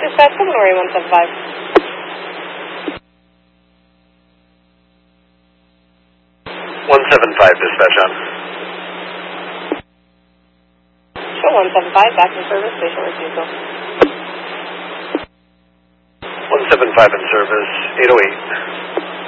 Dispatch, Illinois 175. 175, dispatch on. Show 175, back in service, station refusal. 175 in service, 808.